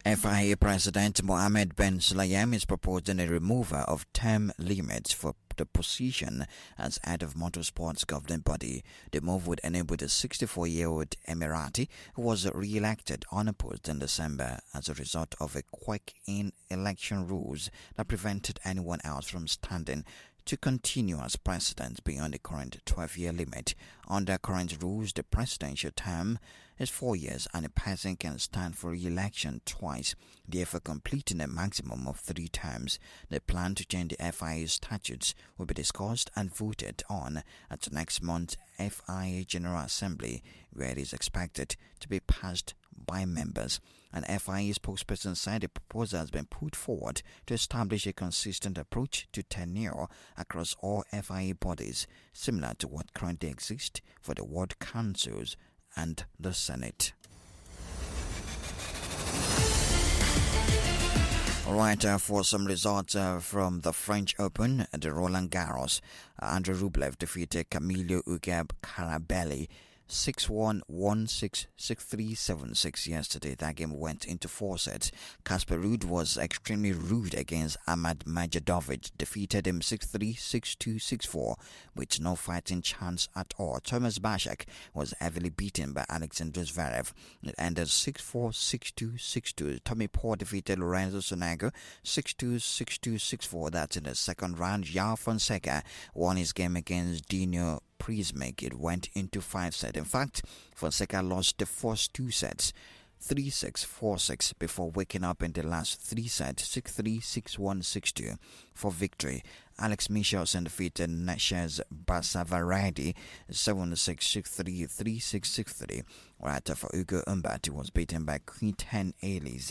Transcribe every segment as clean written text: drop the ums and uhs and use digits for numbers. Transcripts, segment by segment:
FIA President Mohammed bin Sulayem is proposing a removal of term limits for the position as head of motorsport's governing body. The move would enable the 64-year-old Emirati, who was re-elected unopposed in December as a result of a quirk in election rules that prevented anyone else from standing, to continue as president beyond the current 12-year limit. Under current rules, the presidential term is 4 years and a person can stand for re-election twice, therefore completing a maximum of 3 terms. The plan to change the FIA statutes will be discussed and voted on at next month's FIA General Assembly, where it is expected to be passed by members. An FIA spokesperson said the proposal has been put forward to establish a consistent approach to tenure across all FIA bodies, similar to what currently exists for the World Councils and the Senate. Alright, for some results from the French Open, the Roland Garros, Andrei Rublev defeated Camilo Ugab Carabelli 6-1, 1-6, 6-3, 7-6 yesterday. That game went into 4 sets. Casper Ruud was extremely rude against Ahmad Majadovic, defeated him 6-3, 6-2, 6-4 with no fighting chance at all. Thomas Bachek was heavily beaten by Alexander Zverev. It ended 6-4, 6-2, 6-2. Tommy Paul defeated Lorenzo Sonego 6-2, 6-2, 6-4. That's in the second round. João Fonseca won his game against Dino Prismic. It went into 5 sets. In fact, Fonseca lost the first 2 sets 3-6, 4-6 before waking up in the last 3 sets 6-3, 6-1, 6-2 for victory. Alex Michelsen defeated Neshez Basavaradi 7-6, 6-3, 3-6, 6-3. Right, for Ugo Humbert, he was beaten by Quinten Ailey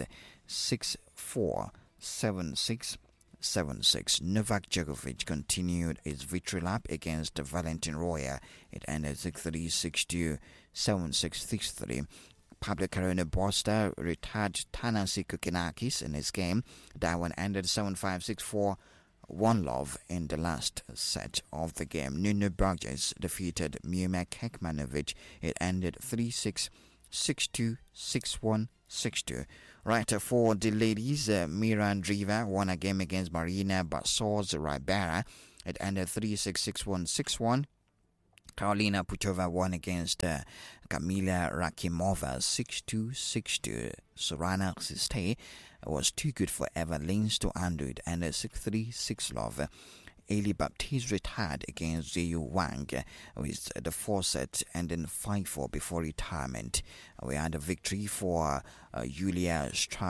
6-4, 7-6, 7-6. Novak Djokovic continued his victory lap against Valentin Roya. It ended 6-3, 6-2, 7-6, 6-3. Pablo Carreño Busta retired Thanasi Kokkinakis in his game. That one ended 7-5, 6-4, 1-love in the last set of the game. Nuno Burgess defeated Miomir Kekmanovic. It ended 3-6, 6-2, 6-1, 6-2. Right, for the ladies, Mira Andreeva won a game against Marina Bassos Ribera. It ended 3-6, 6-1, 6-1. Karolina Putova won against Kamila Rakimova 6-2, 6-2. Sorana Ciste was too good for Eva Lins to undo it, ended 6-3, 6-love. Eli Baptiste retired against Ziyu Wang with the 4 set ending 5-4 before retirement. We had a victory for Yulia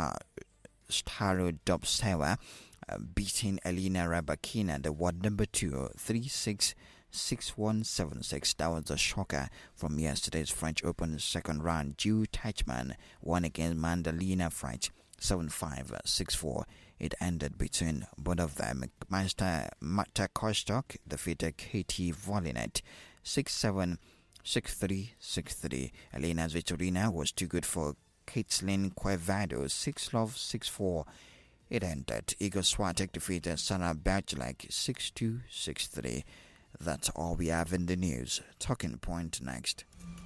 Starodobtseva, beating Elena Rybakina, the world number 2, 3-6, 6-1, 7-6. That was a shocker from yesterday's French Open second round. Jiu Teichmann won against Magdalena Frech 7-5, 6-4. It ended between both of them. Master Marta Kostock defeated Katie Volinet 6-7, 6-3, 6-3. Elena Svitolina was too good for Caitlin Quevedo 6-love, 6-4. It ended. Igor Swiatek defeated Sarah Bergelek 6-2, 6-3. That's all we have in the news. Talking point next.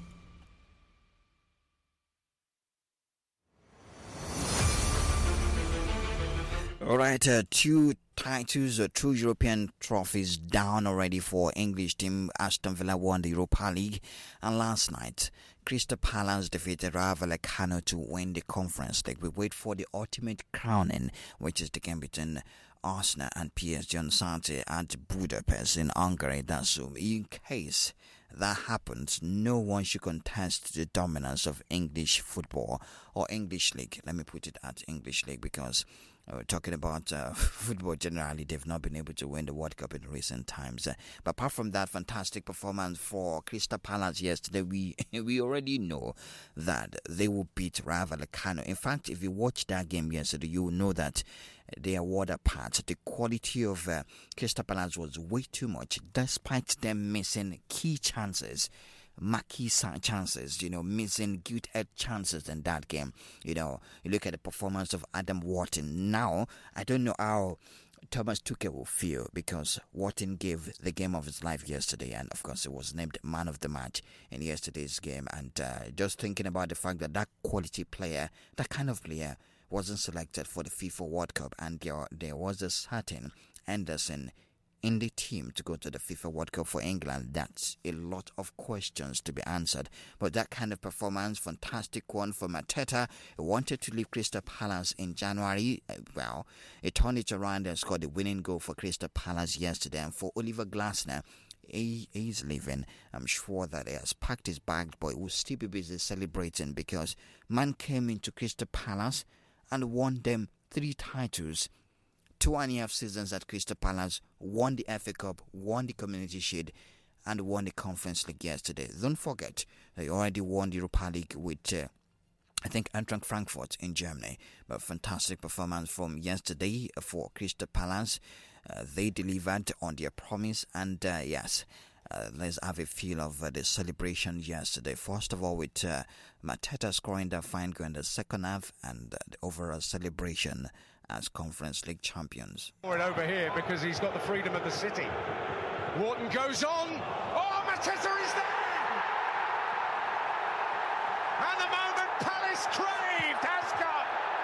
Alright, 2 titles, 2 European trophies down already for English team. Aston Villa won the Europa League, and last night Crystal Palace defeated Rayo Vallecano to win the Conference League. We wait for the ultimate crowning, which is the game between Arsenal and PSG on Saturday at Budapest in Hungary. That's in case that happens, no one should contest the dominance of English football or English League. Let me put it at English League, because we're talking about football generally. They've not been able to win the World Cup in recent times. But apart from that fantastic performance for Crystal Palace yesterday, we already know that they will beat Rayo Vallecano. In fact, if you watch that game yesterday, you will know that they are word apart. The quality of Crystal Palace was way too much, despite them missing key chances. Marquee chances, missing good-edge chances in that game. You look at the performance of Adam Wharton. Now, I don't know how Thomas Tuchel will feel, because Wharton gave the game of his life yesterday, and of course he was named man of the match in yesterday's game. And just thinking about the fact that quality player, that kind of player, wasn't selected for the FIFA World Cup, and there was a certain Anderson in the team to go to the FIFA World Cup for England. That's a lot of questions to be answered. But that kind of performance, fantastic one for Mateta. He wanted to leave Crystal Palace in January. Well, he turned it around and scored the winning goal for Crystal Palace yesterday. And for Oliver Glasner, he's leaving. I'm sure that he has packed his bags, but he will still be busy celebrating, because man came into Crystal Palace and won them 3 titles. 2.5 seasons at Crystal Palace, won the FA Cup, won the Community Shield, and won the Conference League yesterday. Don't forget, they already won the Europa League with, I think, Eintracht Frankfurt in Germany. But fantastic performance from yesterday for Crystal Palace. They delivered on their promise, and yes, let's have a feel of the celebration yesterday. First of all, with Mateta scoring the fine goal in the second half, and the overall celebration as Conference League champions. Over here, because he's got the freedom of the city. Wharton goes on. Oh, Mateta is there! And the moment Palace craved has come.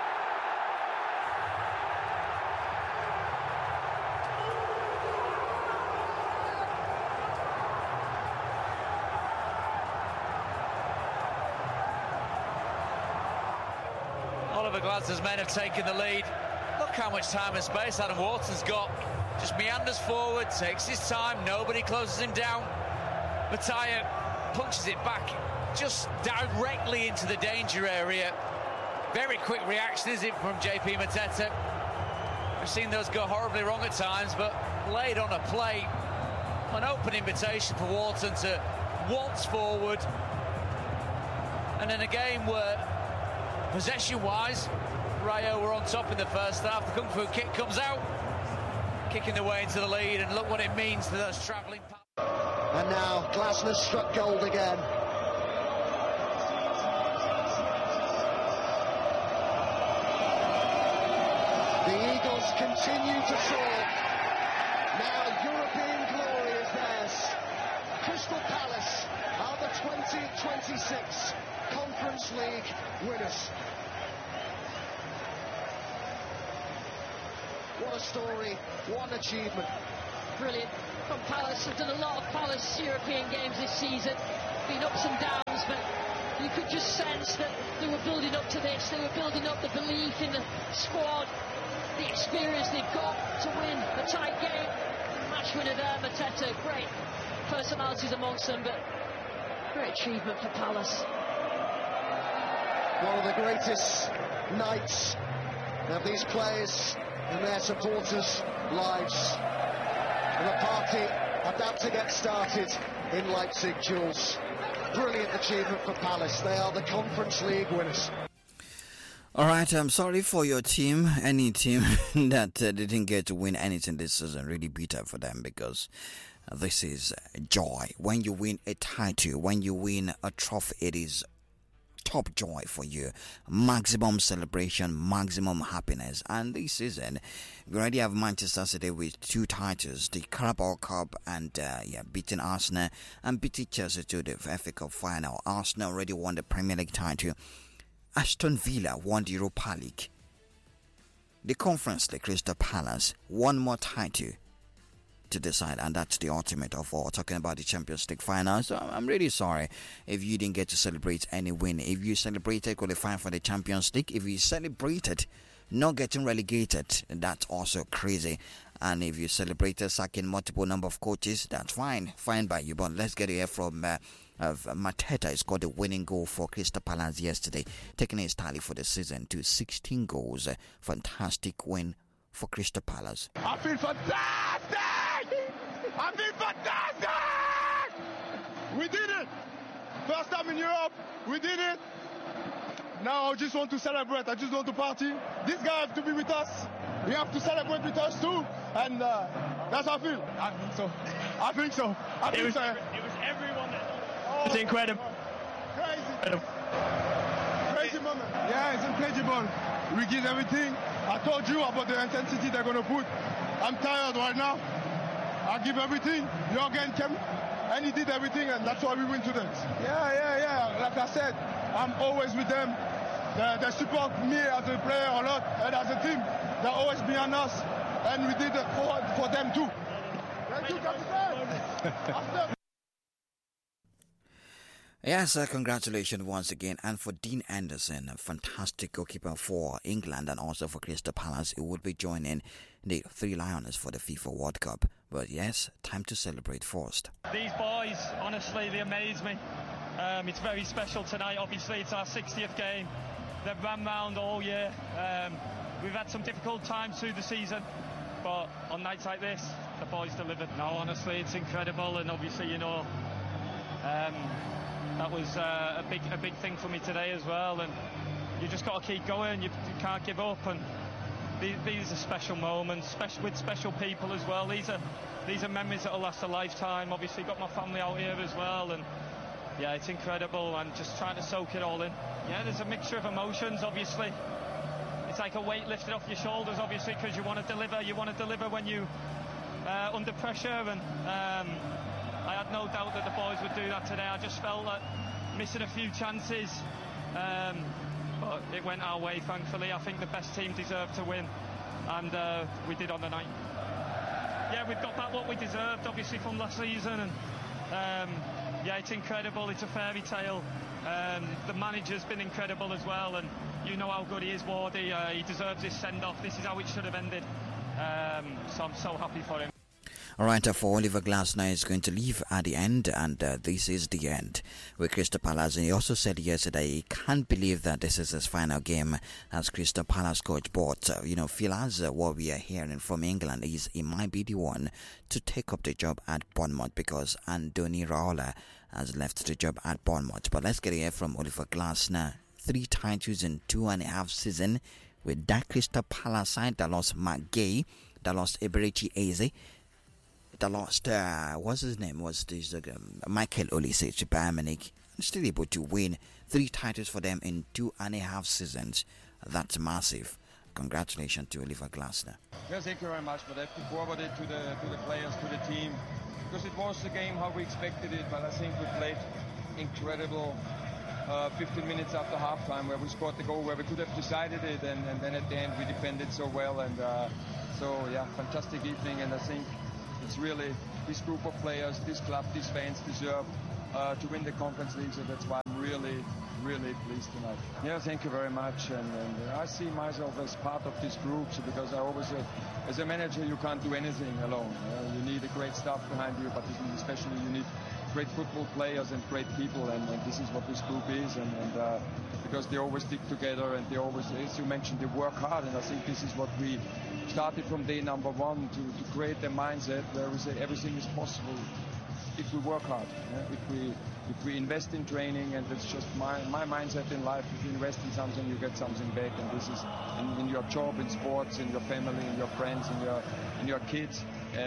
Oliver Glasner's men have taken the lead. Look how much time and space Adam Wharton's got. Just meanders forward, takes his time, nobody closes him down. Mateta punches it back just directly into the danger area. Very quick reaction, is it, from JP Mateta? We've seen those go horribly wrong at times, but laid on a plate. An open invitation for Wharton to waltz forward. And in a game where, possession-wise, Rayo were on top in the first half. The Kung Fu kick comes out, kicking the way into the lead, and look what it means to those travelling. And now Glasner struck gold again. The Eagles continue to soar. Now European glory is theirs. Crystal Palace are the 2026 Conference League winners. What a story, what an achievement. Brilliant from Palace. Have done a lot of Palace European games this season. Been ups and downs, but you could just sense that they were building up to this. They were building up the belief in the squad, the experience they've got to win a tight game. Match winner there, Mateta. Great personalities amongst them, but great achievement for Palace. One of the greatest nights of these players and their supporters' lives. And the party about to get started in Leipzig, Jules. Brilliant achievement for Palace. They are the Conference League winners. All right, I'm sorry for your team. Any team that didn't get to win anything this season, really bitter for them, because this is joy. When you win a title, when you win a trophy, it is top joy for you, maximum celebration, maximum happiness. And this season we already have Manchester City with 2 titles, the Carabao Cup, and beating Arsenal and beating Chelsea to the FA Cup final. Arsenal already won the Premier League title. Aston Villa won the Europa League. The Conference League, Crystal Palace, one more title to decide, and that's the ultimate of all. Talking about the Champions League final, so I'm really sorry if you didn't get to celebrate any win. If you celebrated qualifying for the Champions League, if you celebrated not getting relegated, that's also crazy. And if you celebrated sacking multiple number of coaches, that's fine by you. But let's get here from Mateta. He scored the winning goal for Crystal Palace yesterday, taking his tally for the season to 16 goals. Fantastic win for Crystal Palace. I feel fantastic! I feel fantastic! We did it! First time in Europe, we did it! Now I just want to celebrate, I just want to party. This guy has to be with us. He have to celebrate with us too. And that's how I feel. I think so. It was everyone that... It's incredible. Crazy. Crazy moment. Yeah, it's incredible. We give everything. I told you about the intensity they're going to put. I'm tired right now. I give everything. Jürgen came and he did everything, and that's why we win today. Yeah. Like I said, I'm always with them. They support me as a player a lot, and as a team, they're always behind us, and we did it for them too. Thank you, Captain. Yes, congratulations once again. And for Dean Anderson, a fantastic goalkeeper for England and also for Crystal Palace, who would be joining the Three Lions for the FIFA World Cup. But yes, time to celebrate first. These boys, honestly, they amaze me. It's very special tonight. Obviously, it's our 60th game. They've run round all year. We've had some difficult times through the season, but on nights like this, the boys delivered. No, honestly, it's incredible, and obviously, you know, that was a big thing for me today as well. And you just got to keep going. You can't give up. And these are special moments, with special people as well. These are memories that will last a lifetime. Obviously, got my family out here as well, and yeah, it's incredible. And just trying to soak it all in. Yeah, there's a mixture of emotions. Obviously, it's like a weight lifted off your shoulders. Obviously, because you want to deliver. You want to deliver when you under pressure. And I had no doubt that the boys would do that today. I just felt that missing a few chances, but it went our way, thankfully. I think the best team deserved to win, and we did on the night. Yeah, we've got back what we deserved, obviously, from last season, and yeah, it's incredible. It's a fairy tale. The manager's been incredible as well, and you know how good he is, Wardy. He deserves his send-off. This is how it should have ended, so I'm so happy for him. Alright, for Oliver Glasner is going to leave at the end, and this is the end with Crystal Palace. And he also said yesterday he can't believe that this is his final game as Crystal Palace coach. But, feel as what we are hearing from England is he might be the one to take up the job at Bournemouth, because Andoni Raiola has left the job at Bournemouth. But let's get here from Oliver Glasner. 3 titles in 2.5 seasons with that Crystal Palace side that lost Mark Gay, that lost Eberechi Eze, that lost, what's his name, Michael Olise to Bayern Munich, and still able to win 3 titles for them in 2.5 seasons. That's massive. Congratulations to Oliver Glasner. Yes, thank you very much for that. To forward it to the players, to the team, because it was the game how we expected it, but I think we played incredible 15 minutes after halftime where we scored the goal where we could have decided it, and then at the end we defended so well, and so yeah, fantastic evening. And I think it's really this group of players, this club, these fans deserve to win the Conference League, so that's why I'm really pleased tonight. Yeah, thank you very much, and I see myself as part of this group, so because I always said, as a manager you can't do anything alone. You need a great staff behind you, but especially you need great football players and great people, and this is what this group is, and because they always stick together, and they always, as you mentioned, they work hard, and I think this is what we started from day number 1 to create the mindset where we say everything is possible if we work hard. If we invest in training, and that's just my mindset in life. If you invest in something, you get something back, and this is in your job, in sports, in your family, in your friends, in your kids,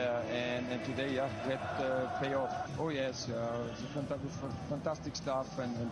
and today, yeah, that pay off. Oh yes, it's a fantastic stuff, and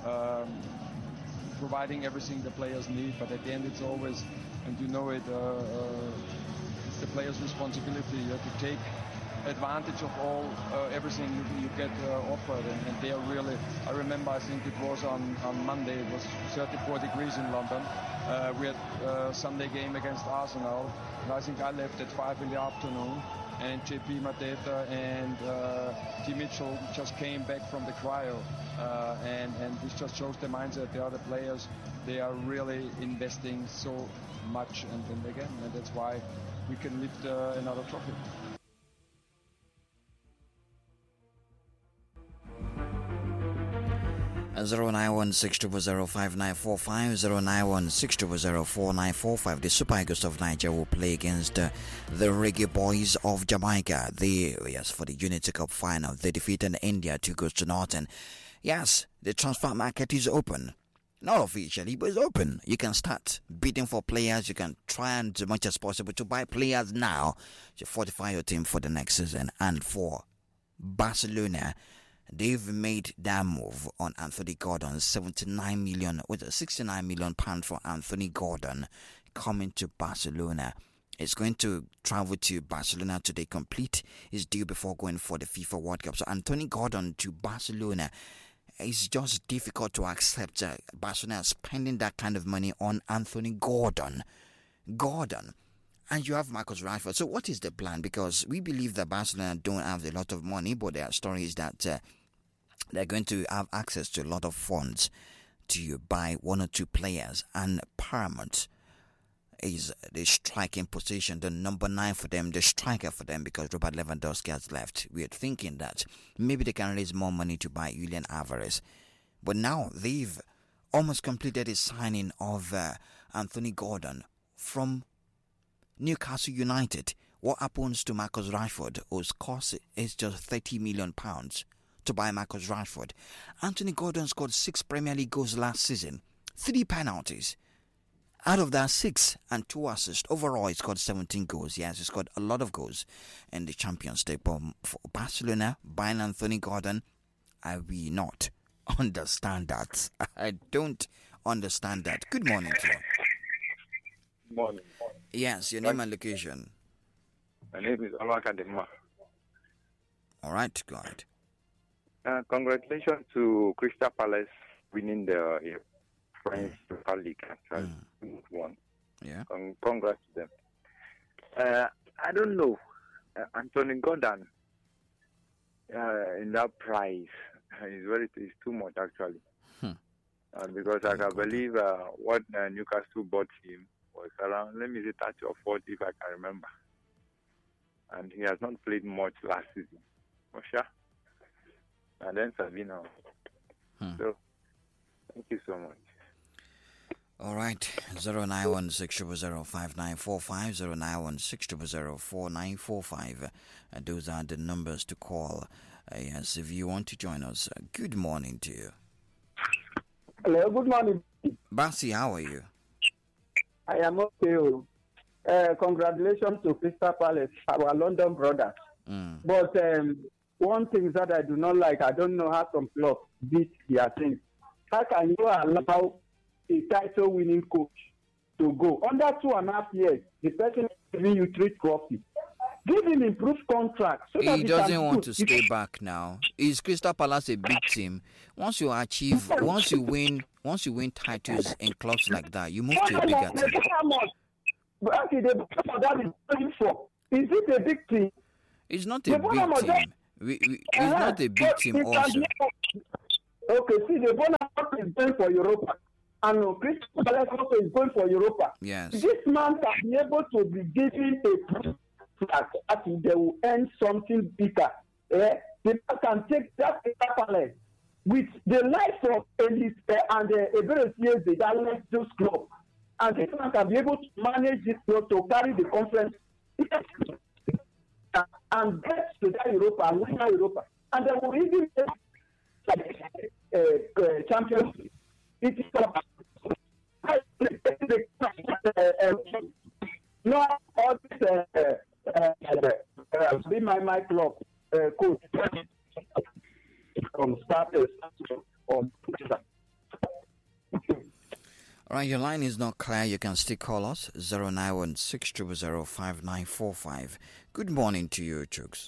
providing everything the players need, but at the end it's always, and you know it, it's the players' responsibility. You have to take advantage of everything you get offered, and they are really, I remember, I think it was on Monday, it was 34 degrees in London. We had a Sunday game against Arsenal, and I think I left at 5 in the afternoon, and JP Mateta and T. Mitchell just came back from the cryo, and this just shows the mindset. The other players, they are really investing so much, and that's why we can lift another trophy. 09162005945, 09162004945. The Super Eagles of Nigeria will play against the Reggae Boys of Jamaica. For the Unity Cup final, they defeated India 2-0. Yes, the transfer market is open. Not officially, but it's open. You can start bidding for players. You can try and as much as possible to buy players now to fortify your team for the next season. And for Barcelona, they've made that move on Anthony Gordon, 69 million pounds for Anthony Gordon coming to Barcelona. It's going to travel to Barcelona today, complete his deal before going for the FIFA World Cup. So Anthony Gordon to Barcelona, It's just difficult to accept Barcelona spending that kind of money on Anthony Gordon. And you have Marcus Rashford. So what is the plan? Because we believe that Barcelona don't have a lot of money, but there are stories that they're going to have access to a lot of funds to buy one or two players. And Paramount is the striking position, the number 9 for them, the striker for them, because Robert Lewandowski has left. We are thinking that maybe they can raise more money to buy Julian Alvarez. But now they've almost completed the signing of Anthony Gordon from Newcastle United. What happens to Marcus Rashford, whose cost is just £30 million to buy Marcus Rashford? Anthony Gordon scored 6 Premier League goals last season, 3 penalties. Out of that, 6 and 2 assists. Overall, he scored 17 goals. Yes, he scored a lot of goals in the Champions League. But for Barcelona, buying Anthony Gordon, I will not understand that. I don't understand that. Good morning to you. Good morning. Yes, your name and location. My name is Olakadema. All right, go ahead. Congratulations to Crystal Palace winning the French Super League. Actually, won. Yeah. Congrats to them. I don't know. Anthony Gordon in that price is too much actually. Because I can believe what Newcastle bought him was around, let me say 30 or 40 if I can remember. And he has not played much last season. For sure. And then Savino. So, thank you so much. All right, 0916005945, 0916004945. Those are the numbers to call. Yes, if you want to join us. Good morning to you. Hello, good morning. Basi, how are you? I am okay. Congratulations to Crystal Palace, our London brothers. But one thing that I do not like, I don't know how some clubs beat their team. How can you allow a title-winning coach to go under 2.5 years? The person giving you 3 trophies. Give him improved contract. So he doesn't want to stay back now. Is Crystal Palace a big team? Once you win titles in clubs like that, you move to a bigger team. Is it a big team? It's not a big team. It's not a big team also. Okay, see, the Bonaparte is going for Europa. And Crystal Palace also is going for Europa. Yes. This man can be able to be given a that they will earn something bigger. The man can take that Palace with the life of Elise and Eberechieze that left those clubs. And this man can be able to manage this club to carry the conference and get to that Europa and win Europa. And they will even get Champions League. It is not all this be my club coach from starters on. All right, your line is not clear. You can still call us 0916005945. Good morning to you, Chooks.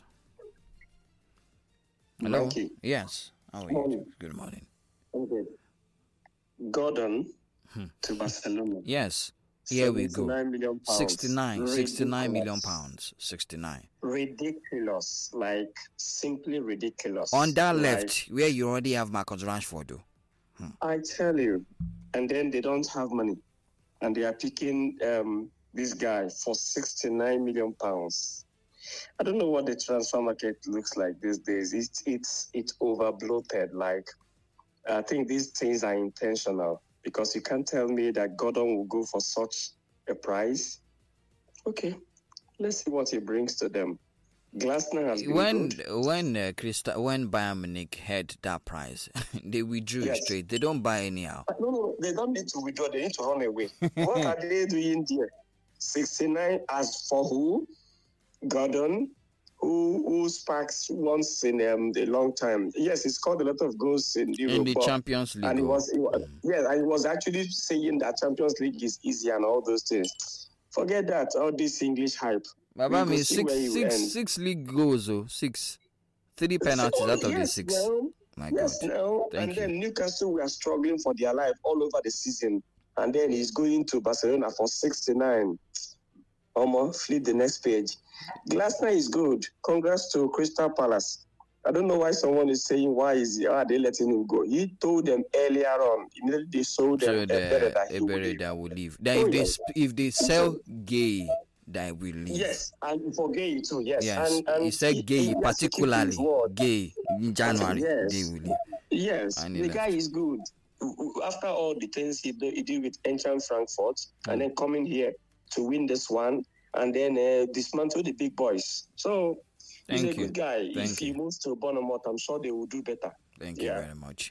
Hello. Mikey. Yes. How are you? Good morning. Okay. Gordon to Barcelona. Yes. Here we go. 69 million pounds. 69 million pounds. 69. Ridiculous. Like, simply ridiculous. On that left, where you already have Marcus Rashford, though. I tell you. And then they don't have money. And they are picking this guy for 69 million pounds. I don't know what the transfer market looks like these days. It's over bloated. Like, I think these things are intentional. Because you can't tell me that Gordon will go for such a price. Okay, let's see what he brings to them. Glasner has been good. When Bayern Munich had that price, they withdrew straight. They don't buy anyhow. No, they don't need to withdraw. They need to run away. What are they doing there? 69 as for who? Gordon, who sparks once in a long time. Yes, he scored a lot of goals in Europe. In the Champions League. And he was actually saying that Champions League is easy and all those things. Forget that, all this English hype. Baba, six league goals, 6. 3 penalties out of the 6. Well, Yes, no. And then Newcastle were struggling for their life all over the season. And then he's going to Barcelona for 69. Flip the next page. Glasner is good. Congrats to Crystal Palace. I don't know why someone is saying why are they letting him go. He told them earlier on. Immediately they sold them Ebereda will leave. If they sell Gay, that will leave. Yes, and for Gay too. Yes, and he said Gay, particularly Gay in January. Yes. Gay will leave. Yes, the guy is good. After all the things he did with Eintracht Frankfurt, and then coming here to win this one, and then dismantle the big boys. So he's a good guy. If he moves to Bournemouth, I'm sure they will do better. Thank you very much.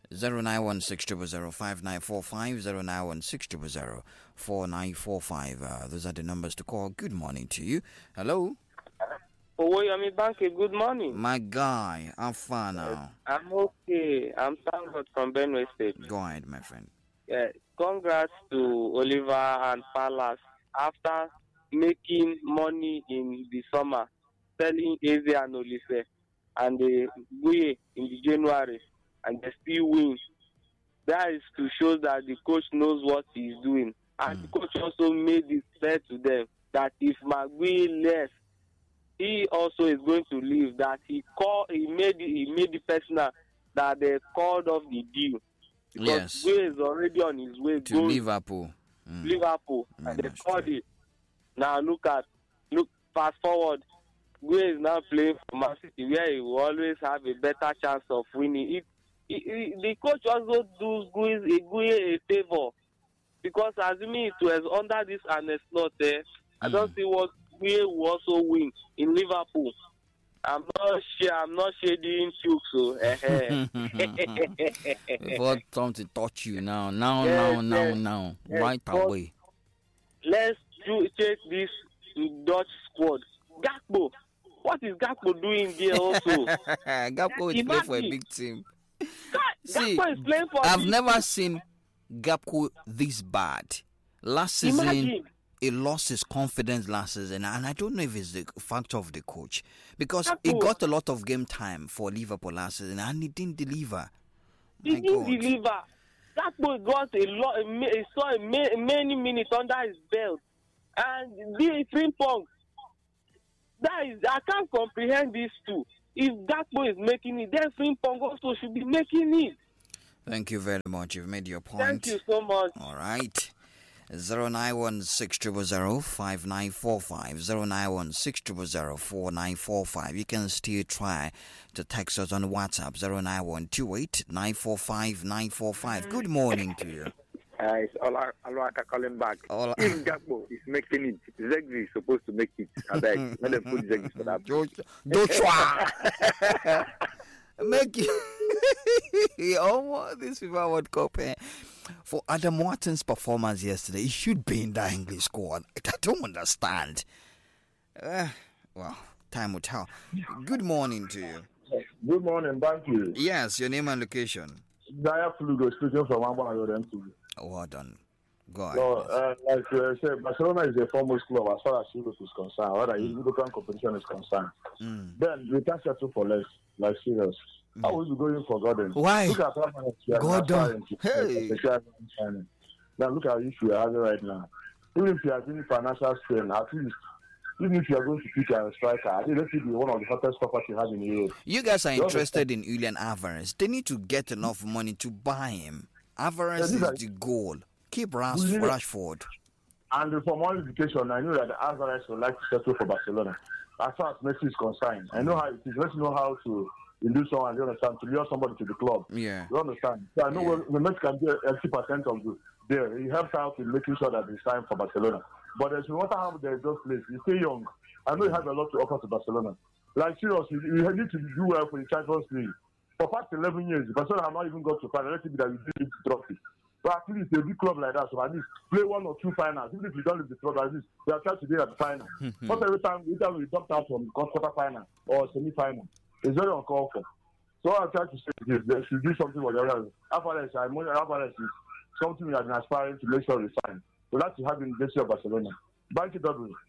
09160059450 09160004945. Those are the numbers to call. Good morning to you. Hello. Owoyomi Banke, good morning. My guy, I'm fine now. I'm okay. I'm Sanford from Benue State. Go ahead, my friend. Yeah, congrats to Oliver and Palace after making money in the summer, selling Eze and Olise and the Guye in the January, and they still win. That is to show that the coach knows what he's doing. And the coach also made it clear to them that if Maguire left, he also is going to leave. That he made the personal that they called off the deal. Because Gueye is already on his way to Liverpool. Liverpool, and they called it. Now look, fast forward. Gueye is now playing for Man City, where he will always have a better chance of winning. The coach also does Gueye a favor, because assuming it was under this Arne Slot there, I don't see what Gueye will also win in Liverpool. I'm not shading you, so. Before time to touch you now, right away. Let's check this Dutch squad. Gakpo, what is Gakpo doing there also? Gakpo is playing for a big team. See, Gakpo is playing for I've never seen Gakpo this bad. Last season, he lost his confidence last season, and I don't know if it's the factor of the coach, because he got a lot of game time for Liverpool last season and he didn't deliver. He didn't deliver. Gakpo got a lot. He saw many minutes under his belt, and the Frimpong. I can't comprehend these two. If Gakpo is making it, then Frimpong also should be making it. Thank you very much. You've made your point. Thank you so much. All right. 09160005945 09160004945. You can still try to text us on WhatsApp 09128945945. Good morning to you. It's Alwata calling back. If Gakpo is making it, Zegzi is supposed to make it. I beg. Let them put Zegzi for that. Joshua! Make it. These people would compare. For Adam Watson's performance yesterday, he should be in the English squad. I don't understand. Well, time will tell. Good morning to you. Good morning, thank you. Yes, your name and location. Daya Flugo speaking from Ambon. Well done. Go ahead. So, like I said, Barcelona is a foremost club as far as Europe is concerned, or the European competition is concerned. Then we can't settle for less, like serious. How will you going for Gordon? Why? Look at Gordon. Hey. Now look at the issue you're having right now. Even if you are doing financial strain, at least, even if you are going to pick a striker, I think that should be one of the hottest stoppers you have in Europe. You guys are interested in Julian Alvarez. They need to get enough money to buy him. Alvarez is the goal. Keep Rashford. And for more education, I know that Alvarez would like to settle for Barcelona. As far as Messi is concerned, I know how it is. Let's know how to induce someone, you understand, to lure somebody to the club. Yeah. You understand? So I know when Messi can get 80% of there, he helps out in making sure that it's time for Barcelona. But no matter how there is those place, you stay young. I know you have a lot to offer to Barcelona. Like seriously, you need to do well for the Champions League. For past 11 years, Barcelona have not even got to final. Let's see that you did the trophy. But at least a big club like that, so at least play one or two finals. Even if you don't leave the club, at least they are trying to be at the final. Not every time we dropped out from quarter final or semi final. It's very uncalled for. So what I'm trying to say is they should do something with the others. Alvarez is something we have been aspiring to make sure we sign. So that's to have in the of Barcelona. Bank it up.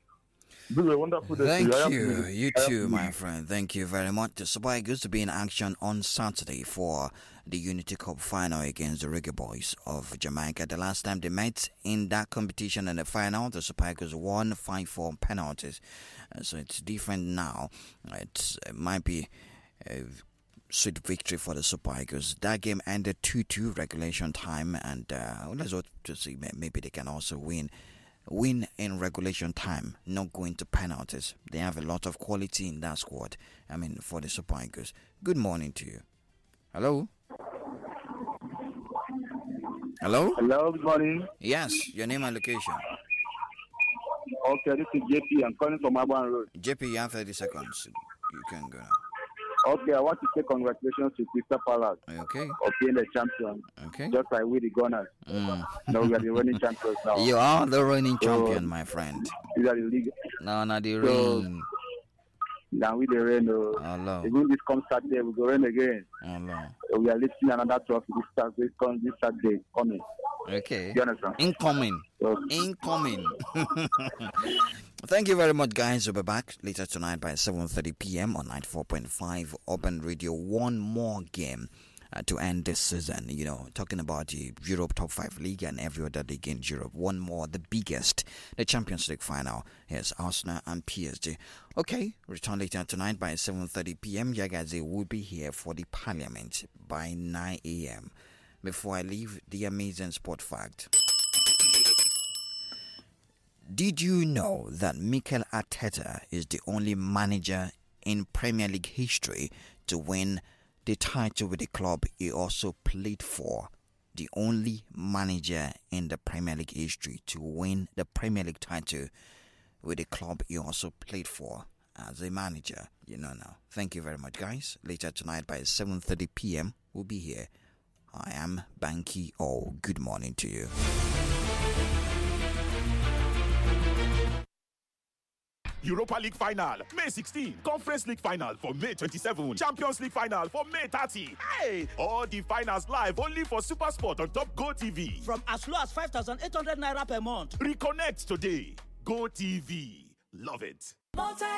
This is a wonderful day. Thank you. You too, my friend. Thank you very much. The Super Eagles to be in action on Saturday for the Unity Cup final against the Reggae Boys of Jamaica. The last time they met in that competition in the final, the Super Eagles won 5-4 penalties. So it's different now. It might be a sweet victory for the Super Eagles. That game ended 2-2 regulation time, and let's hope to see maybe they can also win in regulation time, not going to penalties. They have a lot of quality in that squad. I mean, for the Super Eagles. Good morning to you. Hello? Hello? Hello, good morning. Yes, your name and location. Okay, this is JP. I'm calling from Aban Road. JP, you have 30 seconds. You can go now. Okay, I want to say congratulations to Crystal Palace. Okay. For being the champion. Okay. Just like we the Gunners. No, we are the reigning champions now. You are the reigning champion, my friend. We are the league. No, not the reign. Now we the reign. Allah. Even this comes Saturday, we go reign again. Allah. So we are lifting another trophy this Saturday coming. Okay. You understand? Incoming. Incoming. Thank you very much, guys. We'll be back later tonight by 7:30 p.m. on 94.5 Urban Radio. One more game to end this season. You know, talking about the Europe Top 5 League and every other league in Europe. One more, the biggest, the Champions League final. Here's Arsenal and PSG. Okay, return later tonight by 7:30 p.m. Yagaze will be here for the Parliament by 9 a.m. Before I leave, the amazing sport fact. Did you know that Mikel Arteta is the only manager in Premier League history to win the title with the club he also played for? The only manager in the Premier League history to win the Premier League title with the club he also played for as a manager. You know now. Thank you very much, guys. Later tonight by 7:30 p.m. we'll be here. I am Banky O. Good morning to you. Europa League final, May 16. Conference League final for May 27. Champions League final for May 30. Hey! All the finals live only for SuperSport on Top Go TV. From as low as 5,800 naira per month. Reconnect today. Go TV. Love it.